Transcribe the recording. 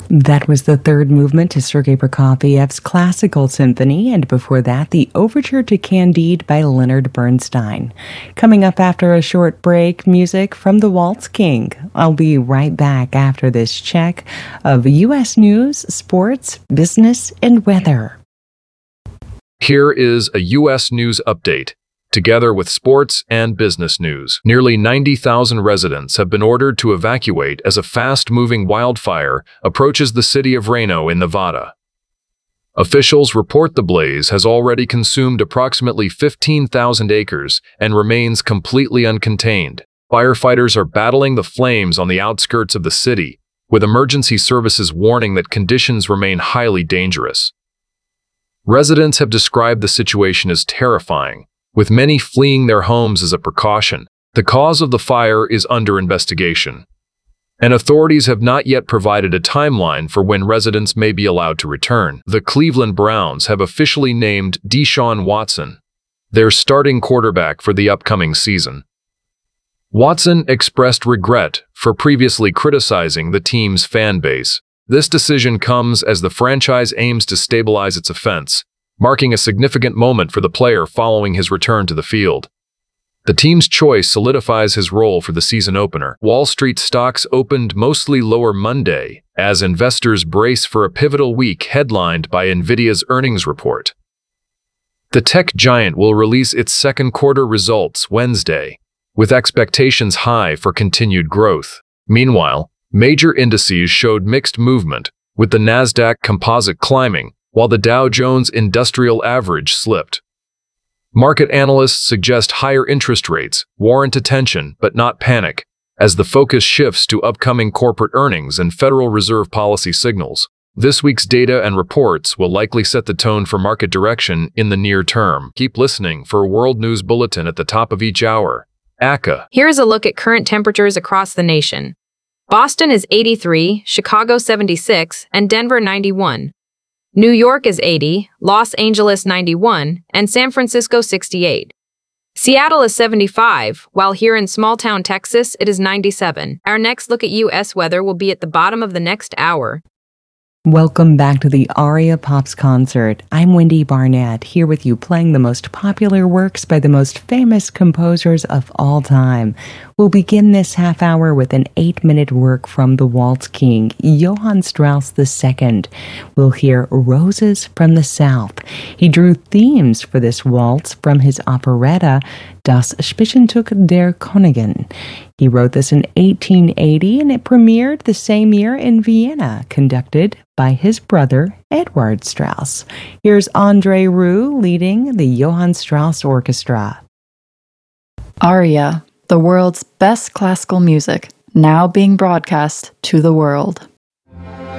That was the third movement to Sergei Prokofiev's Classical Symphony, and before that, the Overture to Candide by Leonard Bernstein. Coming up after a short break, music from the Waltz King. I'll be right back after this check of U.S. news, sports, business, and weather. Here is a U.S. news update, together with sports and business news. Nearly 90,000 residents have been ordered to evacuate as a fast-moving wildfire approaches the city of Reno in Nevada. Officials report the blaze has already consumed approximately 15,000 acres and remains completely uncontained. Firefighters are battling the flames on the outskirts of the city, with emergency services warning that conditions remain highly dangerous. Residents have described the situation as terrifying, with many fleeing their homes as a precaution. The cause of the fire is under investigation, and authorities have not yet provided a timeline for when residents may be allowed to return. The Cleveland Browns have officially named Deshaun Watson their starting quarterback for the upcoming season. Watson expressed regret for previously criticizing the team's fan base. This decision comes as the franchise aims to stabilize its offense, marking a significant moment for the player following his return to the field. The team's choice solidifies his role for the season opener. Wall Street stocks opened mostly lower Monday as investors brace for a pivotal week headlined by NVIDIA's earnings report. The tech giant will release its second quarter results Wednesday, with expectations high for continued growth. Meanwhile, major indices showed mixed movement, with the Nasdaq Composite climbing, while the Dow Jones Industrial Average slipped. Market analysts suggest higher interest rates warrant attention but not panic, as the focus shifts to upcoming corporate earnings and Federal Reserve policy signals. This week's data and reports will likely set the tone for market direction in the near term. Keep listening for a World News Bulletin at the top of each hour. ACA. Here's a look at current temperatures across the nation. Boston is 83, Chicago 76, and Denver 91. New York is 80, Los Angeles 91, and San Francisco 68. Seattle is 75, while here in small-town Texas it is 97. Our next look at U.S. weather will be at the bottom of the next hour. Welcome back to the Aria Pops concert. I'm Wendy Barnett, here with you playing the most popular works by the most famous composers of all time. We'll begin this half hour with an 8-minute work from the Waltz King, Johann Strauss II. We'll hear Roses from the South. He drew themes for this waltz from his operetta, Das Spitzenstück der Königin. He wrote this in 1880, and it premiered the same year in Vienna, conducted by his brother, Edward Strauss. Here's André Rieu leading the Johann Strauss Orchestra. Aria, the world's best classical music, now being broadcast to the world.